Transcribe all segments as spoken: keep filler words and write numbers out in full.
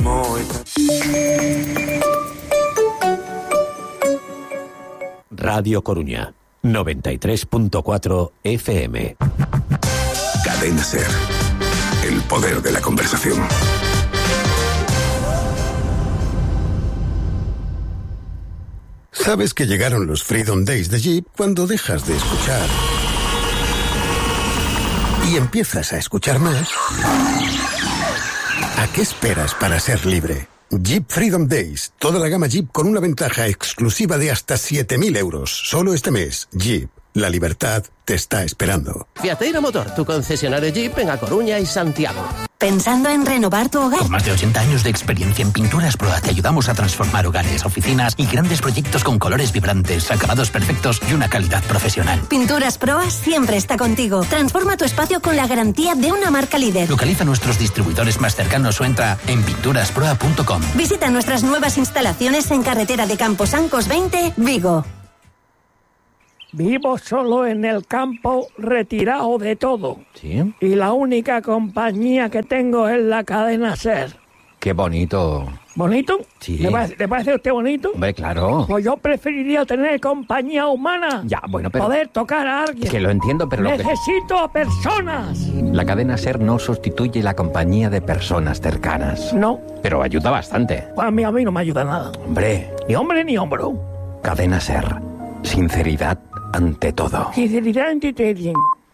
Radio Coruña, noventa y tres punto cuatro F M. Cadena SER. El poder de la conversación. ¿Sabes que llegaron los Freedom Days de Jeep cuando dejas de escuchar y empiezas a escuchar más? ¿A qué esperas para ser libre? Jeep Freedom Days. Toda la gama Jeep con una ventaja exclusiva de hasta siete mil euros. Solo este mes. Jeep. La libertad te está esperando. Fiateiro Motor, tu concesionario Jeep en A Coruña y Santiago. ¿Pensando en renovar tu hogar? Con más de ochenta años de experiencia en Pinturas Proa te ayudamos a transformar hogares, oficinas y grandes proyectos con colores vibrantes, acabados perfectos y una calidad profesional. Pinturas Proa siempre está contigo. Transforma tu espacio con la garantía de una marca líder. Localiza nuestros distribuidores más cercanos o entra en pinturas proa punto com. Visita nuestras nuevas instalaciones en carretera de Camposancos veinte, Vigo. Vivo solo en el campo, retirado de todo. ¿Sí? Y la única compañía que tengo es la cadena SER. Qué bonito. ¿Bonito? Sí. ¿Le parece, ¿le parece a usted bonito? Hombre, claro. Pues yo preferiría tener compañía humana. Ya, bueno, pero... Poder tocar a alguien. Que lo entiendo, pero... Lo Necesito que... a personas. La cadena SER no sustituye la compañía de personas cercanas. No. Pero ayuda bastante. A mí, a mí no me ayuda nada. Hombre. Ni hombre ni hombro. Cadena SER. Sinceridad ante todo. Sinceridad ante todo.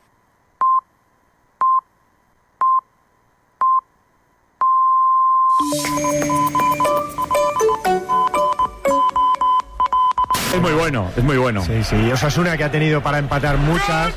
Es muy bueno, es muy bueno. Sí, sí. Osasuna, que ha tenido para empatar muchas.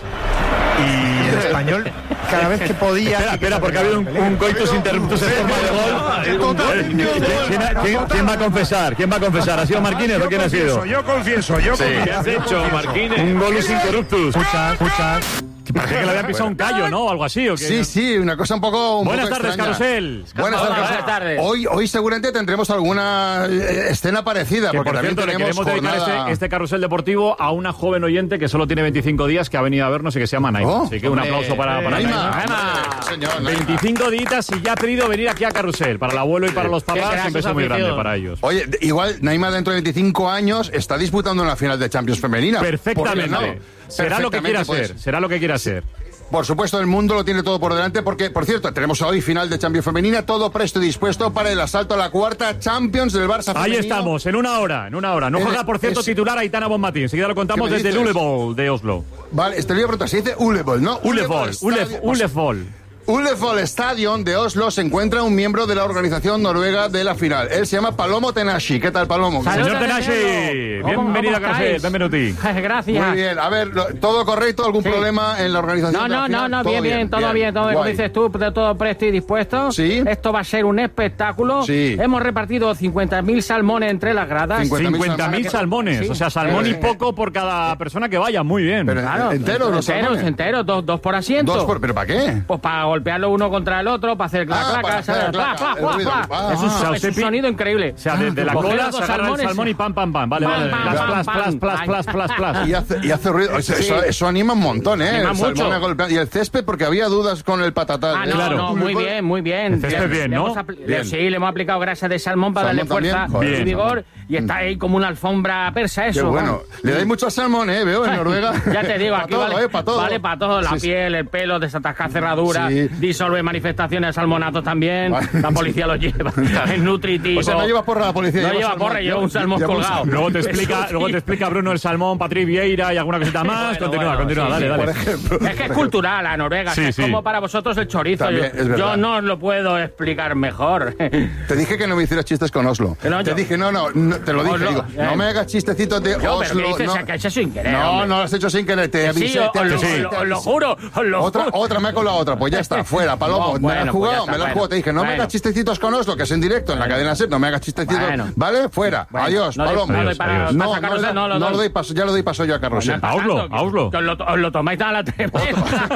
Y el Español, cada vez que podía... Espera, espera, porque ha habido un, un coitus interruptus en forma de gol. ¿Quién, quién, ¿Quién va a confesar? ¿Quién va a confesar? ¿Ha sido Marquínez o quién ha sido? Yo confieso, yo sí. confieso. ¿Qué has hecho, Marquínez? Un golus interruptus. Muchas, muchas. Parece que le habían pisado un callo, ¿no? O algo así, ¿o qué? Sí, sí, una cosa un poco... Un Buenas poco tardes, extraña. Carrusel. Buenas tardes. Buenas tardes. Hoy, hoy seguramente tendremos alguna eh, escena parecida. Que, porque por también cierto, le tenemos queremos dedicar jornada... este, este carrusel deportivo a una joven oyente que solo tiene veinticinco días, que ha venido a vernos y que se llama Naima. Oh, Así que un hombre, aplauso para, para Naima. Naima. Naima. Señor, Naima. veinticinco días y ya ha pedido venir aquí a Carrusel. Para el abuelo y para los papás, un beso muy grande para ellos. Oye, igual Naima dentro de veinticinco años está disputando una final de Champions femenina. Perfectamente. No? Será lo que quiera Perfectamente, ser. pues. Será lo que quiera ser. Por supuesto, el mundo lo tiene todo por delante porque, por cierto, tenemos hoy final de Champions femenina, todo presto y dispuesto para el asalto a la cuarta Champions del Barça femenino. Ahí estamos, en una hora, en una hora. No En juega, el- por cierto, es- titular Aitana Bonmatí. Enseguida lo contamos ¿Qué me desde el dices? Ulebol de Oslo. Vale, este lío pronto se dice Ulebol, ¿no? Ulebol, Ulef- Ulefol. Ulefol Stadion de Oslo se encuentra un miembro de la organización noruega de la final. Él se llama Palomo Tenashi. ¿Qué tal, Palomo? Señor Tenashi, bienvenido a Carrusel, bienvenuti. Gracias. Muy bien. A ver, lo- ¿todo correcto? ¿Algún Sí. problema en la organización No, de la no, final? no, no, ¿Todo bien, bien, todo bien, todo bien. Como Guay. dices tú, de todo presto y dispuesto. Sí. Esto va a ser un espectáculo. Sí. Hemos repartido cincuenta mil salmones entre las gradas. cincuenta mil salmones, Sí. o sea, salmón Sí. y poco por cada persona que vaya, muy bien. Pero, Claro, ¿enteros los enteros, salmones? enteros, dos, dos por asiento. Dos por- ¿Pero para qué? Pues para golpearlo uno contra el otro, para hacer clac, Ah, clac, para ¿sabes? hacer Pla, clac, pla, el pla, ruido. pla. Ah. Es un, O sea, es usted un pi- sonido increíble. O sea, de, de la Coger cola los dos se agarra el salmones. salmón y pam, pam, pam. Vale, Pam, vale. pam, Plas, pam, plas, pam. plas, plas, Ay. plas, plas, plas. Y hace, y hace ruido. Eso, Sí. eso, eso anima un montón, ¿eh? Anima El salmón mucho. me golpea- Y el césped, porque había dudas con el patatal. Ah, ¿eh? no, Claro. no, muy bien, muy bien. El césped Le- bien, le ¿no? hemos apli- Bien. Sí, le hemos aplicado grasa de salmón para Salmón darle fuerza también. Joder, y Bien. vigor. Y está ahí como una alfombra persa Qué eso. bueno. Le dais mucho al salmón, ¿eh? Veo en Noruega. Ya te digo, Pa' aquí todo, vale, ¿eh? Pa' todo. vale para todo. La Sí, sí. piel, el pelo, desatascar cerraduras, Sí. disolve manifestaciones de salmonatos también. Vale. La policía lo lleva. Es nutritivo. O sea, no llevas porra la policía. No lleva lleva salmón. porra, lleva un salmón Lleva un colgado. salmón. Luego te explica, Eso, luego sí. te explica Bruno el salmón, Patrick Vieira y alguna cosita más. Bueno, continúa, bueno, continúa, sí, dale, sí. dale. Por ejemplo. Es que es cultural a Noruega, Sí, es sí. como para vosotros el chorizo. También, yo, es verdad. yo no os lo puedo explicar mejor. Te dije que no me hicieras chistes con Oslo. Que no, te yo- dije, no, no, no, te lo dije. Oslo, Digo, eh. no me hagas chistecitos de Yo, pero Oslo. ¿qué dices? no. Que has hecho sin querer, No, hombre. no lo has hecho sin querer. Te Que avisé. sí, os, te os lo, avisé, os te lo- os lo avisé. juro, os lo Otra, juro. otra me ha colado otra, pues ya está, fuera, Palomo. No, me la bueno, has pues jugado, ya está, me la has bueno. jugado. Te dije, no me Bueno. hagas chistecitos con Oslo, que es en directo, en la cadena SER, no me hagas chistecitos. Bueno. ¿Vale? Fuera. Bueno, Adiós, no doy- Palomo. no doy para- Adiós. No, para sacarlo, no, no lo no doy. lo doy paso, ya lo doy paso yo a Carrusel. A Oslo, a Oslo. Que os lo, os lo tomáis a la tremenda.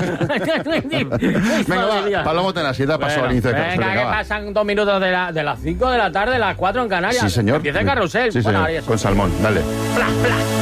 Venga, va, Palomo Tenashi, da paso al inicio de Carrusel. Venga, que va. pasan dos minutos de, la, de las cinco de la tarde, las cuatro en Canarias. Sí, señor. Empieza el carrusel. Sí, Bueno, señor. ahora ya sí. Con salmón, dale. Pla, pla.